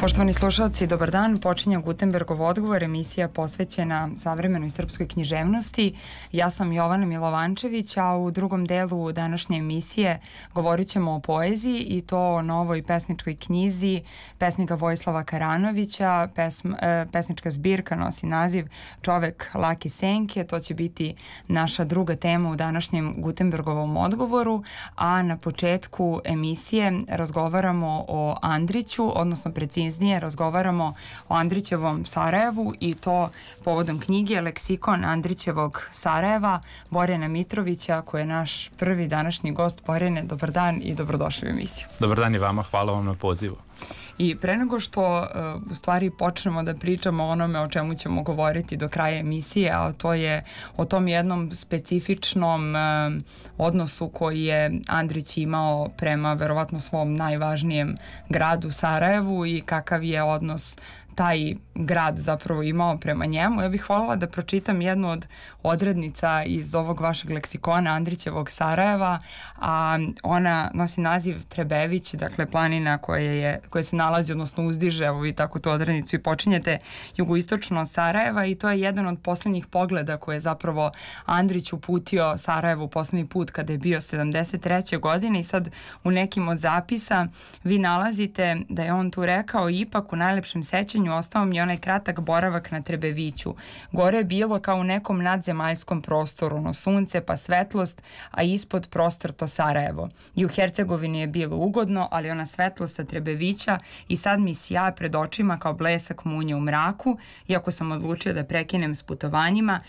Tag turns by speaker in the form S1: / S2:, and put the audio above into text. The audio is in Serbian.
S1: Poštovani slušalci, dobar dan. Počinje Gutenbergov odgovor, emisija posvećena savremenoj srpskoj književnosti. Ja sam Jovana Milovančević, a u drugom delu današnje emisije govorit ćemo o poeziji i to o novoj pesničkoj knjizi pesnika Vojislava Karanovića. Pesnička zbirka nosi naziv Čovek lake senke. To će biti naša druga tema u današnjem Gutenbergovom odgovoru, a na početku emisije razgovaramo o Andriću, odnosno preciznije razgovaramo o Andrićevom Sarajevu i to povodom knjige Leksikon Andrićevog Sarajeva Borjana Mitrovića, koji je naš prvi današnji gost. Borjane, dobar dan i dobrodošli u emisiju.
S2: Dobar dan i vama, hvala vam na pozivu.
S1: I pre nego što u stvari počnemo da pričamo o onome o čemu ćemo govoriti do kraja emisije, a to je o tom jednom specifičnom odnosu koji je Andrić imao prema verovatno svom najvažnijem gradu Sarajevu i kakav je odnos taj grad zapravo imao prema njemu. Ja bih voljela da pročitam jednu od odrednica iz ovog vašeg leksikona Andrićevog Sarajeva, a ona nosi naziv Trebević, dakle planina koja se nalazi, odnosno uzdiže, evo vi tako tu odrednicu i počinjete jugoistočno od Sarajeva, i to je jedan od poslednjih pogleda koje je zapravo Andrić uputio Sarajevu poslednji put kada je bio 73. godine, i sad u nekim od zapisa vi nalazite da je on tu rekao: ipak u najlepšem sećanju ostao mi onaj kratak boravak na Trebeviću. Gore je bilo kao u nekom nadzemaljskom prostoru, no sunce pa svetlost, a ispod prostrto Sarajevo. I u Hercegovini je bilo ugodno, ali ona svetlost sa Trebevića i sad mi sja pred očima kao blesak munje u mraku. Iako sam odlučio da prekinem s putovanjima,